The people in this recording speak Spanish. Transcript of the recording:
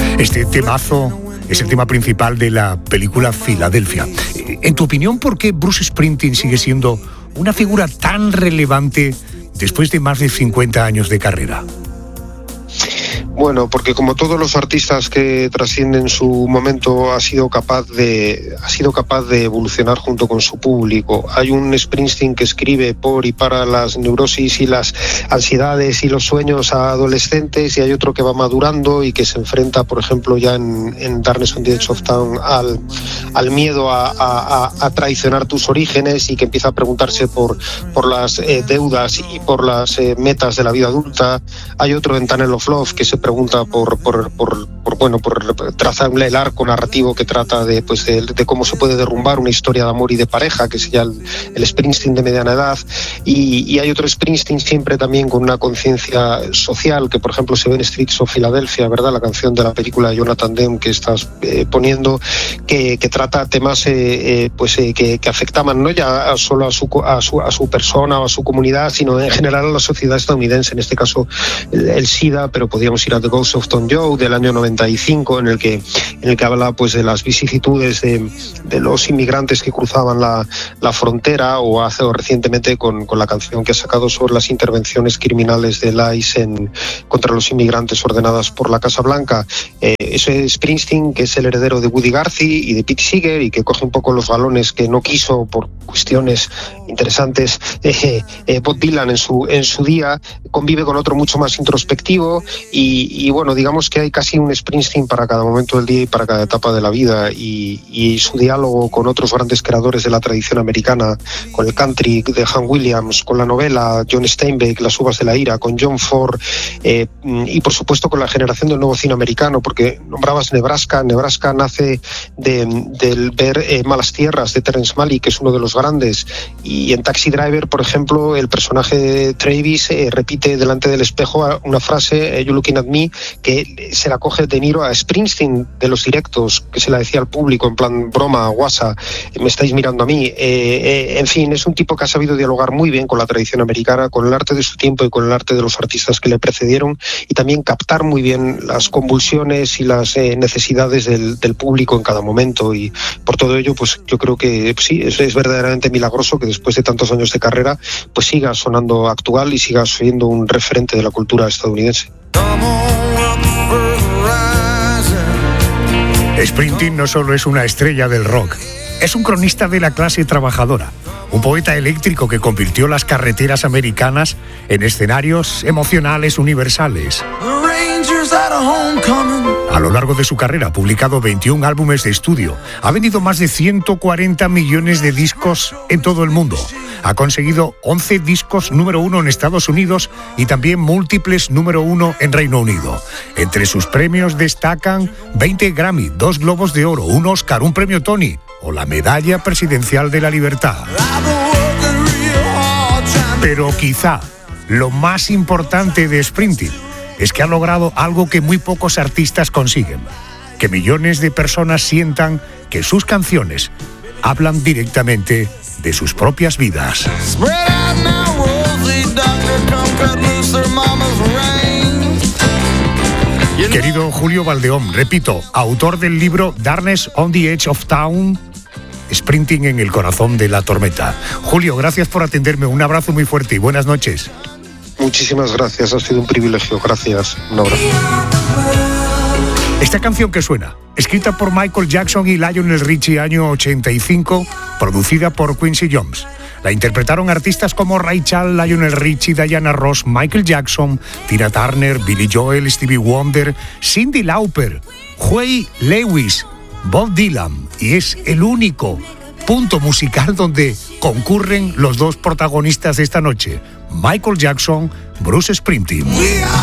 Este temazo es el tema principal de la película Filadelfia. En tu opinión, ¿por qué Bruce Springsteen sigue siendo una figura tan relevante después de más de 50 años de carrera? Bueno, porque como todos los artistas que trascienden su momento, ha sido capaz de evolucionar junto con su público. Hay un Springsteen que escribe por y para las neurosis y las ansiedades y los sueños a adolescentes, y hay otro que va madurando y que se enfrenta, por ejemplo, ya en Darkness on the Edge of Town al miedo a traicionar tus orígenes, y que empieza a preguntarse por las deudas y por las metas de la vida adulta. Hay otro en Tunnel of Love que se pregunta por trazar el arco narrativo que trata de cómo se puede derrumbar una historia de amor y de pareja, que sería el Springsteen de mediana edad. Y hay otro Springsteen siempre también con una conciencia social, que por ejemplo se ve en Streets of Philadelphia, ¿verdad? La canción de la película de Jonathan Demme que estás poniendo, que trata temas que afectaban no ya solo a su persona o a su comunidad, sino en general a la sociedad estadounidense. En este caso el SIDA, pero podríamos ir a The Ghost of Tom Joad del año 95, en el que habla pues de las vicisitudes de los inmigrantes que cruzaban la frontera, o recientemente con la canción que ha sacado sobre las intervenciones criminales del ICE contra los inmigrantes ordenadas por la Casa Blanca. Ese Springsteen, que es el heredero de Woody Guthrie y de Pete Seeger, y que coge un poco los galones que no quiso por cuestiones interesantes Bob Dylan en su día, convive con otro mucho más introspectivo, y bueno, digamos que hay casi un Springsteen para cada momento del día y para cada etapa de la vida, y su diálogo con otros grandes creadores de la tradición americana, con el country de Hank Williams, con la novela John Steinbeck, Las uvas de la ira, con John Ford, y por supuesto con la generación del nuevo cine americano, porque nombrabas Nebraska nace del ver Malas Tierras de Terrence Malick, que es uno de los grandes, y en Taxi Driver, por ejemplo, el personaje de Travis repite delante del espejo una frase, You Looking at Me, que se la coge De Niro a Springsteen de los directos, que se la decía al público en plan broma, guasa, me estáis mirando a mí. En fin, es un tipo que ha sabido dialogar muy bien con la tradición americana, con el arte de su tiempo y con el arte de los artistas que le precedieron, y también captar muy bien las convulsiones y las necesidades del público en cada momento. Y por todo ello, pues yo creo que sí, es verdaderamente milagroso que después de tantos años de carrera pues siga sonando actual y siga siendo un referente de la cultura estadounidense. Springsteen no solo es una estrella del rock, es un cronista de la clase trabajadora, un poeta eléctrico que convirtió las carreteras americanas en escenarios emocionales universales. A lo largo de su carrera ha publicado 21 álbumes de estudio, ha vendido más de 140 millones de discos en todo el mundo, ha conseguido 11 discos número 1 en Estados Unidos y también múltiples número 1 en Reino Unido. Entre sus premios destacan 20 Grammy, 2 Globos de Oro, un Oscar, un premio Tony o la Medalla Presidencial de la Libertad. Pero quizá lo más importante de Springsteen es que ha logrado algo que muy pocos artistas consiguen: que millones de personas sientan que sus canciones hablan directamente de sus propias vidas. Querido Julio Valdeón, repito, autor del libro Darkness on the Edge of Town, Springsteen en el corazón de la tormenta. Julio, gracias por atenderme, un abrazo muy fuerte y buenas noches. Muchísimas gracias, ha sido un privilegio, gracias, un abrazo. Esta canción que suena, escrita por Michael Jackson y Lionel Richie año 85, producida por Quincy Jones. La interpretaron artistas como Ray Charles, Lionel Richie, Diana Ross, Michael Jackson, Tina Turner, Billy Joel, Stevie Wonder, Cyndi Lauper, Huey Lewis, Bob Dylan, y es el único punto musical donde concurren los dos protagonistas de esta noche, Michael Jackson, Bruce Springsteen.